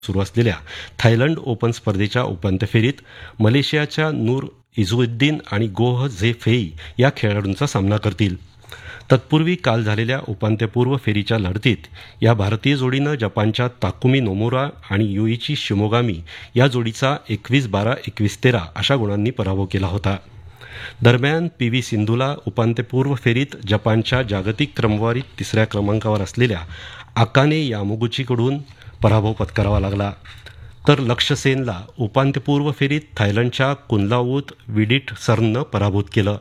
सुरू असलेल्या Thailand open स्पर्धेच्या उपांत्य फेरीत मलेशियाच्या नूर इझुद्दीन आणि गोह झे फेई या खेळाडूंचा सामना करतील. तत्पूर्वी काल झालेल्या उपांत्यपूर्व फेरीच्या लढतीत या भारतीय जोडीनं जपानच्या ताकुमी नोमुरा आणि युईची शिमोगामी या जोडीचा 21-12, 21-13 अशा गुणांनी पराभव केला होता. दरम्यान पी.व्ही. सिंधूला उपांत्यपूर्व फेरीत जपानच्या जागतिक क्रमवारीत तिसऱ्या क्रमांकावर असलेल्या अकाने यामागुचीकडून पराभव पत्करावा लागला. तर लक्ष्य सेनला उपांत्यपूर्व फेरीत थायलंडच्या कुनलावूत विडिटसर्ननं पराभूत केलं.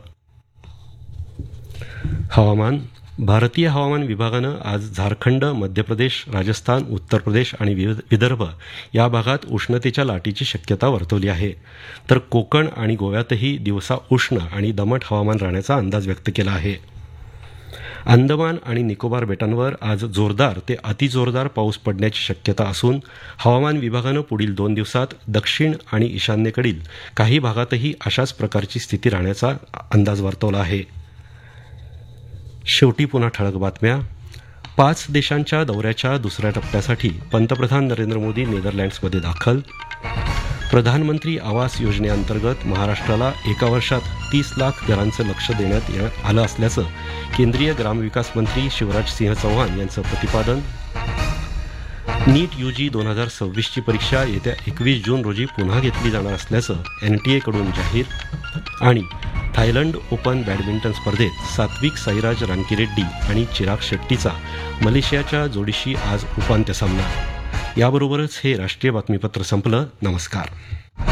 हवामान. भारतीय हवामान विभागानं आज झारखंड, मध्य प्रदेश, राजस्थान, उत्तर प्रदेश आणि विदर्भ या भागात उष्णतेच्या लाटेची शक्यता वर्तवली आहे. तर कोकण आणि गोव्यातही दिवसा उष्ण आणि दमट हवामान राहण्याचा अंदाज व्यक्त केला आहे. अंदमान आणि निकोबार बेटांवर आज जोरदार ते अतिजोरदार पाऊस पडण्याची शक्यता असून हवामान विभागानं पुढील 2 दिवसात दक्षिण आणि ईशान्येकडील काही भागातही अशाच प्रकारची स्थिती राहण्याचा अंदाज वर्तवला आहे. शेवटी पुन्हा ठळक बातम्या. 5 देशांच्या दौऱ्याच्या दुसऱ्या टप्प्यासाठी पंतप्रधान नरेंद्र मोदी नेदरलँड्समध्ये दाखल. प्रधानमंत्री आवास योजनेअंतर्गत महाराष्ट्राला एका वर्षात 30 लाख घरांचं लक्ष देण्यात आलं असल्याचं केंद्रीय ग्रामविकास मंत्री शिवराज सिंह चौहान यांचं प्रतिपादन. नीट यूजी 2026ची परीक्षा येत्या 21 जून रोजी पुन्हा घेतली जाणार असल्याचं एनटीएकडून जाहीर. आणि थायलंड ओपन बॅडमिंटन स्पर्धेत सात्विक साईराज रानकीरेड्डी आणि चिराग शेट्टीचा मलेशियाच्या जोडीशी आज उपांत्य सामना. याबरोबरच हे राष्ट्रीय बातमीपत्र संपलं. नमस्कार.